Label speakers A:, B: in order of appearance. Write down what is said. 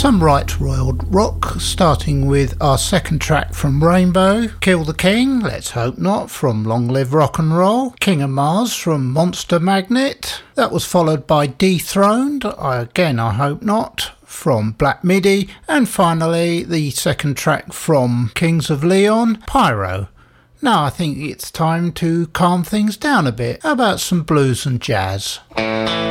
A: Some right royal rock, starting with our second track from Rainbow, Kill the King, Let's Hope Not, from Long Live Rock and Roll, King of Mars from Monster Magnet. That was followed by Dethroned, I Hope Not, from Black Midi, and finally the second track from Kings of Leon, Pyro. Now I think it's time to calm things down a bit. How about some blues and jazz?